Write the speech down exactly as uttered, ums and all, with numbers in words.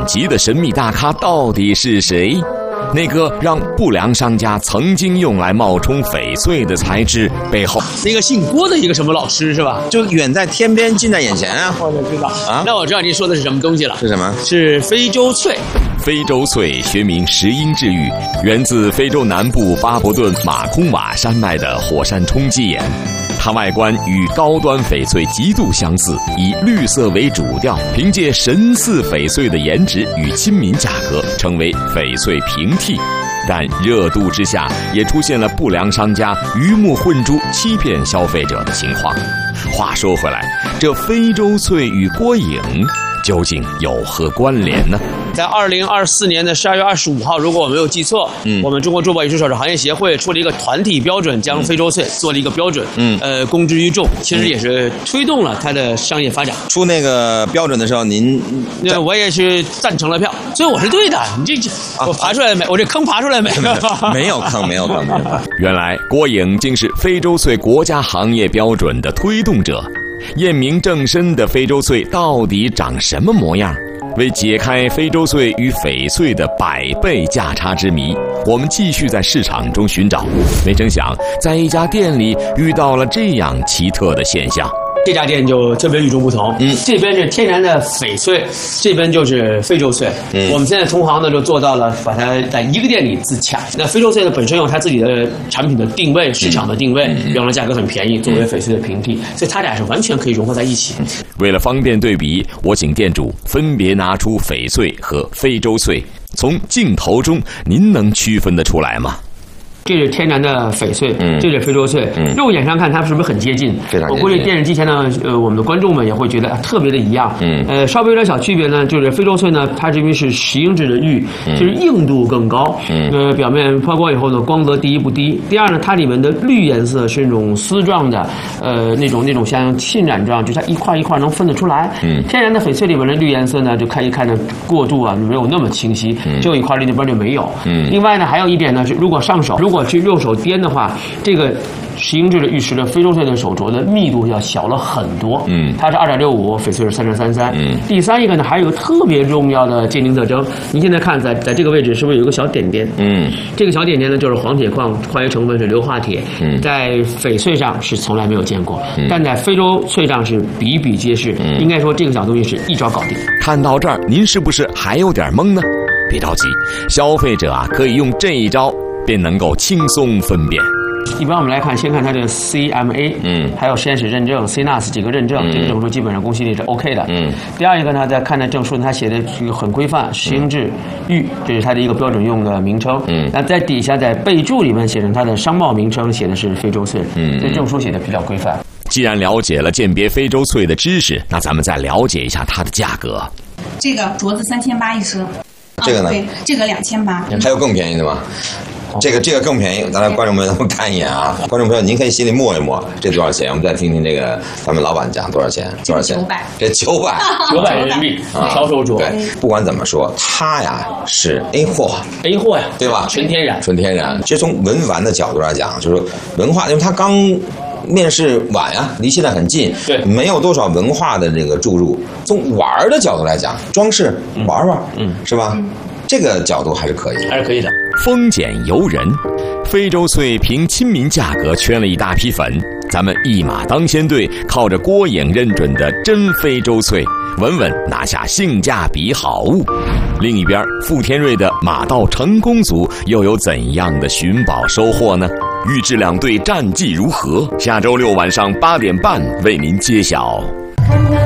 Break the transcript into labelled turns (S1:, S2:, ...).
S1: 级的神秘大咖到底是谁？那个让不良商家曾经用来冒充翡翠的材质背后，
S2: 那个姓郭的一个什么老师是吧？
S3: 就远在天边，近在眼前啊！
S2: 我就知道
S3: 啊，
S2: 那我知道您说的是什么东西了？
S3: 是什么？
S2: 是非洲翠。
S1: 非洲翠学名石英质玉，源自非洲南部巴伯顿马空瓦山脉的火山冲击岩。它外观与高端翡翠极度相似，以绿色为主调，凭借神似翡翠的颜值与亲民价格，成为翡翠平替。但热度之下，也出现了不良商家鱼目混珠、欺骗消费者的情况。话说回来，这非洲翠与郭颖究竟有何关联呢？
S2: 在二零二四年的十二月二十五号，如果我没有记错，嗯，我们中国珠宝艺术首饰行业协会出了一个团体标准，将非洲翠做了一个标准，嗯，呃，公之于众，其实也是推动了它的商业发展。
S3: 出那个标准的时候，您，
S2: 那我也是赞成了票，所以我是对的。你这这，我爬出来没？我这坑爬出来没？
S3: 没有坑，没有坑，没有坑。
S1: 原来郭颖竟是非洲翠国家行业标准的推动者。验明正身的非洲翠到底长什么模样？为解开非洲翠与翡翠的百倍价差之谜，我们继续在市场中寻找。没成想，在一家店里遇到了这样奇特的现象。
S2: 这家店就特别与众不同，嗯，这边是天然的翡翠，这边就是非洲翠。嗯，我们现在同行呢就做到了把它在一个店里自洽。那非洲翠呢本身有它自己的产品的定位、市场的定位，比方说价格很便宜，作为翡翠的平替，所以它俩是完全可以融合在一起。
S1: 为了方便对比，我请店主分别拿出翡翠和非洲翠，从镜头中您能区分得出来吗？
S2: 这是天然的翡翠，嗯，这是非洲翠，嗯，肉眼上看它是不是很接近？
S3: 非常接近。
S2: 我估计电视机前呢，呃，我们的观众们也会觉得特别的一样，嗯，呃，稍微有点小区别呢，就是非洲翠呢，它这边是石英质的玉，就是硬度更高，嗯，呃，表面抛光以后呢，光泽第一不低。第二呢，它里面的绿颜色是那种丝状的，呃，那种那种像浸染状，就是它一块一块能分得出来。嗯，天然的翡翠里面的绿颜色呢，就看一看呢，过渡啊没有那么清晰，这一块里那边就没有。嗯，另外呢，还有一点呢是，如果上手，如果去用手掂的话，这个石英质的玉石的非洲翠的手镯的密度要小了很多。嗯，它是二点六五，翡翠是三点三三。嗯，第三一个呢，还有一个特别重要的鉴定特征。您现在看在在这个位置是不是有一个小点点？嗯，这个小点点呢就是黄铁矿，化学成分是硫化铁。嗯，在翡翠上是从来没有见过，嗯、但在非洲翠上是比比皆是。嗯，应该说这个小东西是一招搞定。
S1: 看到这儿，您是不是还有点懵呢？别着急，消费者啊可以用这一招。便能够轻松分辨。
S2: 一般我们来看，先看它的 C M A， 嗯，还有实验室认证 C N A S 几个认证，嗯、这个证书基本上公信力是 OK 的。嗯，第二一个呢，再看它证书，它写的这个很规范，石英质玉，这是它的一个标准用的名称。嗯，那在底下在备注里面写成它的商贸名称，写的是非洲翠。嗯，这证书写的比较规范。
S1: 既然了解了鉴别非洲翠的知识，那咱们再了解一下它的价格。
S4: 这个镯子三千八一只，
S3: 这个呢？
S4: 啊、对，这个两千八。
S3: 还有更便宜的吗？这个这个更便宜，咱来观众朋友们看一眼啊！观众朋友，您可以心里默一默，这多少钱？我们再听听这个咱们老板讲多少钱？多少钱？
S4: 九百。
S3: 这九百，
S2: 九百人民币啊！销售镯。
S3: 对，不管怎么说，它呀是 A 货
S2: ，A 货呀，
S3: 对吧？
S2: 纯天然，
S3: 纯天然。其实从文玩的角度来讲，就是文化，因为它刚面世晚呀，离现在很近，
S2: 对，
S3: 没有多少文化的这个注入。从玩的角度来讲，装饰玩玩，嗯，是吧？嗯，这个角度还是可以的，
S2: 还是可以的。
S1: 丰俭由人，非洲翠凭亲民价格圈了一大批粉，咱们一马当先队，靠着郭颖认准的真非洲翠，稳稳拿下性价比好物。另一边，傅天瑞的马到成功组又有怎样的寻宝收获呢？预知两队战绩如何？下周六晚上八点半为您揭晓。